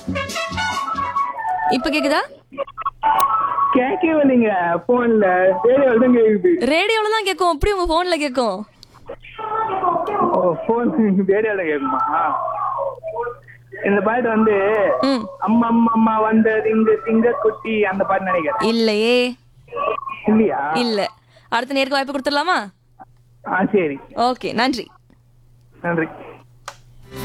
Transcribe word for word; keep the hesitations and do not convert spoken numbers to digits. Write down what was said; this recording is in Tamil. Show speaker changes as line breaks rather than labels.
இப்ப கேக்குதா?
கேட்கவே இல்லைங்க. போன்ல ரேடியோல தான் கேக்குது.
ரேடியோல தான் கேட்கும். அப்படி உங்க போன்ல கேட்கும்?
ஓ, போன் ரேடியோல கேக்குமா? இந்த பாட்டு வந்து
ம்.
அம்மா அம்மா அம்மா வந்தது இங்க சிங்க குட்டி அந்த பாட்டு நினைக்கிறேன்.
இல்லையே.
இல்லையா?
இல்ல. அடுத்த நேருக்கு வாய்ப்பு கொடுத்துடலாமா?
ஆ, சரி.
ஓகே, நன்றி.
நன்றி.